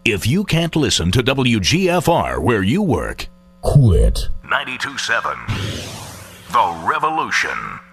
If you can't listen to WGFR where you work, quit. 92.7 The Revolution.